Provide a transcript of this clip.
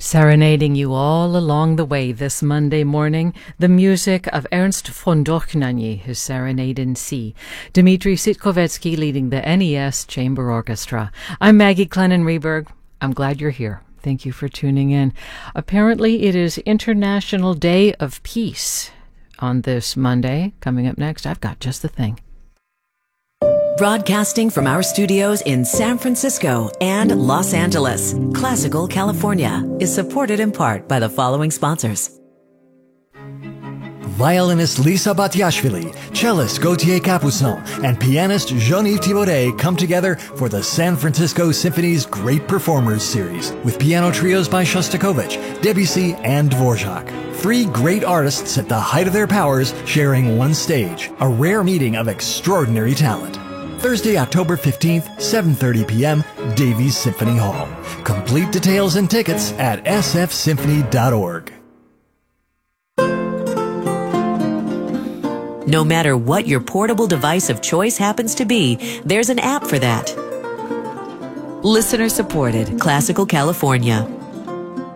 Serenading you all along the way this Monday morning, the music of Ernst von Dohnanyi, his Serenade in C. Dmitri Sitkovetsky leading the NES Chamber Orchestra. I'm Maggie Clennon-Reberg. I'm glad you're here. Thank you for tuning in. Apparently, it is International Day of Peace on this Monday. Coming up next, I've got just the thing. Broadcasting from our studios in San Francisco and Los Angeles, Classical California is supported in part by the following sponsors. Violinist Lisa Batiashvili, cellist Gauthier Capuçon, and pianist Jean-Yves Thibaudet come together for the San Francisco Symphony's Great Performers Series with piano trios by Shostakovich, Debussy, and Dvorak. 3 great artists at the height of their powers sharing one stage, a rare meeting of extraordinary talent. Thursday, October 15th, 7:30 p.m., Davies Symphony Hall. Complete details and tickets at sfsymphony.org. No matter what your portable device of choice happens to be, there's an app for that. Listener supported, Classical California.